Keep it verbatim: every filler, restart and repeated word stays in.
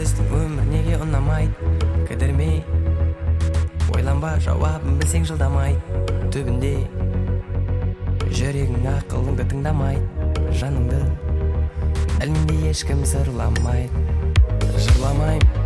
біздің өмір неге ұнамайды кідірмей ойланба жауабын білсең жылдамайды түбінде жүрегің ақылыңды тыңдамайды жаныңды дәл мендей ешкім сырламайды жырламаймын